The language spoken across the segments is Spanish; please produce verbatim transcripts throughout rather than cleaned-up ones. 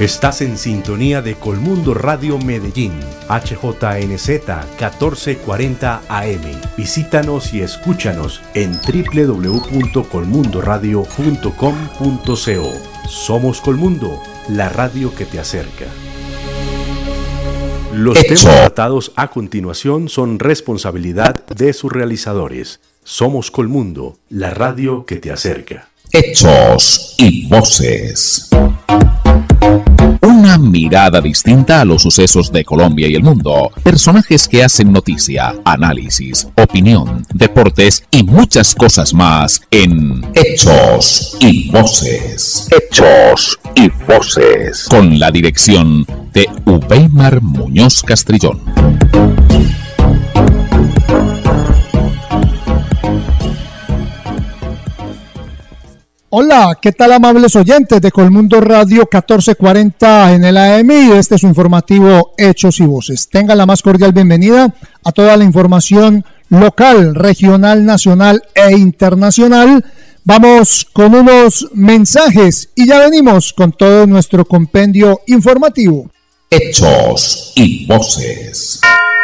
Estás en sintonía de Colmundo Radio Medellín, H J N Z catorce cuarenta A M. Visítanos y escúchanos en doble u doble u doble u punto colmundo radio punto com punto co. Somos Colmundo, la radio que te acerca. Los Hecho. temas tratados a continuación son responsabilidad de sus realizadores. Somos Colmundo, la radio que te acerca. Hechos y voces. Una mirada distinta a los sucesos de Colombia y el mundo. Personajes que hacen noticia, análisis, opinión, deportes y muchas cosas más en Hechos y Voces. Hechos y Voces. Con la dirección de Ubeimar Muñoz Castrillón. Hola, ¿qué tal amables oyentes de Colmundo Radio catorce cuarenta en el A M? Y este es su informativo Hechos y Voces. Tenga la más cordial bienvenida a toda la información local, regional, nacional e internacional. Vamos con unos mensajes y ya venimos con todo nuestro compendio informativo. Hechos y Voces.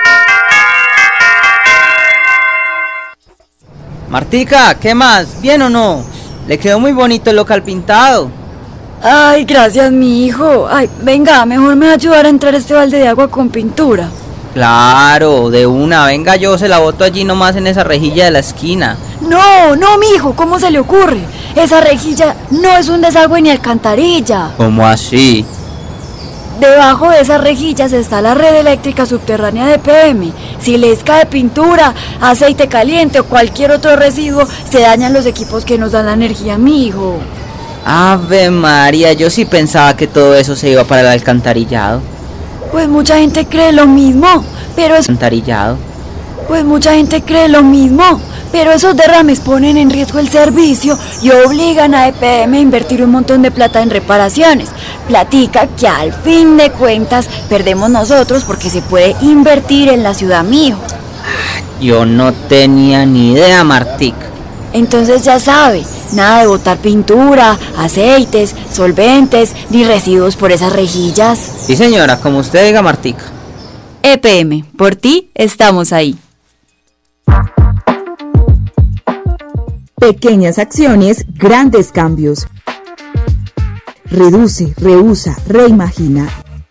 Martica, ¿qué más? ¿Bien o no? Le quedó muy bonito el local pintado. Ay, gracias, mi hijo. Ay, venga, mejor me va a ayudar a entrar este balde de agua con pintura. Claro, de una, venga, yo se la boto allí nomás en esa rejilla de la esquina. No, no, mi hijo, ¿cómo se le ocurre? Esa rejilla no es un desagüe ni alcantarilla. ¿Cómo así? Debajo de esas rejillas está la red eléctrica subterránea de P M. Si les cae pintura, aceite caliente o cualquier otro residuo, se dañan los equipos que nos dan la energía, mi hijo. Ave María, yo sí pensaba que todo eso se iba para el alcantarillado. Pues mucha gente cree lo mismo, pero es... Alcantarillado. Pues mucha gente cree lo mismo, pero esos derrames ponen en riesgo el servicio y obligan a E P M a invertir un montón de plata en reparaciones. Platica que al fin de cuentas perdemos nosotros porque se puede invertir en la ciudad, mijo. Yo no tenía ni idea, Martica. Entonces ya sabe, nada de botar pintura, aceites, solventes, ni residuos por esas rejillas. Sí, señora, como usted diga, Martica. E P M, por ti estamos ahí. Pequeñas acciones, grandes cambios. Reduce, reusa, reimagina.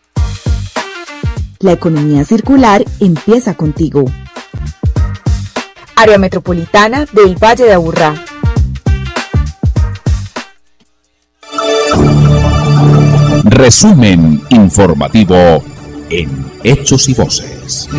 La economía circular empieza contigo. Área Metropolitana del Valle de Aburrá. Resumen informativo en Hechos y Voces.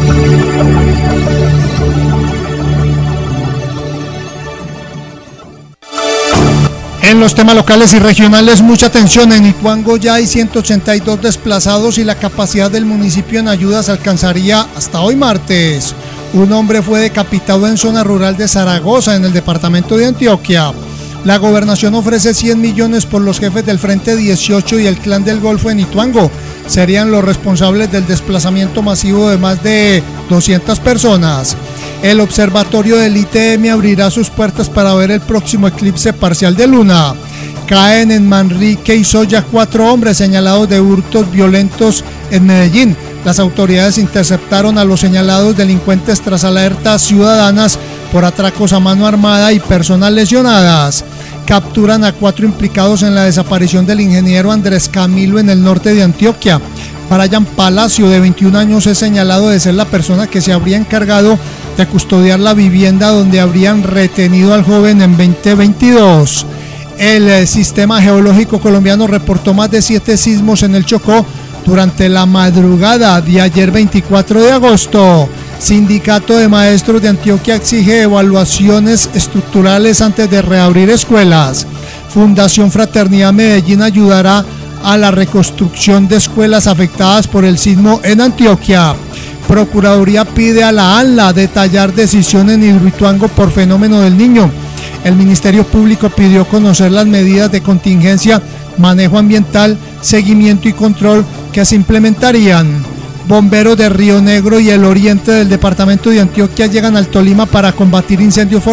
En los temas locales y regionales, mucha atención. En Ituango ya hay ciento ochenta y dos desplazados y la capacidad del municipio en ayudas alcanzaría hasta hoy martes. Un hombre fue decapitado en zona rural de Zaragoza, en el departamento de Antioquia. La gobernación ofrece cien millones por los jefes del Frente dieciocho y el Clan del Golfo en Ituango. Serían los responsables del desplazamiento masivo de más de doscientas personas. El observatorio del I T M abrirá sus puertas para ver el próximo eclipse parcial de luna. Caen en Manrique y Soya cuatro hombres señalados de hurtos violentos en Medellín. Las autoridades interceptaron a los señalados delincuentes tras alertas ciudadanas por atracos a mano armada y personas lesionadas. Capturan a cuatro implicados en la desaparición del ingeniero Andrés Camilo en el norte de Antioquia. Brian Palacio, de veintiún años, es señalado de ser la persona que se habría encargado de custodiar la vivienda donde habrían retenido al joven en veinte veintidós. El Sistema Geológico Colombiano reportó más de siete sismos en el Chocó durante la madrugada de ayer veinticuatro de agosto. Sindicato de Maestros de Antioquia exige evaluaciones estructurales antes de reabrir escuelas. Fundación Fraternidad Medellín ayudará a la reconstrucción de escuelas afectadas por el sismo en Antioquia. Procuraduría pide a la ANLA detallar decisión en Hidroituango por fenómeno del Niño. El Ministerio Público pidió conocer las medidas de contingencia, manejo ambiental, seguimiento y control que se implementarían. Bomberos de Río Negro y el oriente del departamento de Antioquia llegan al Tolima para combatir incendios forestales.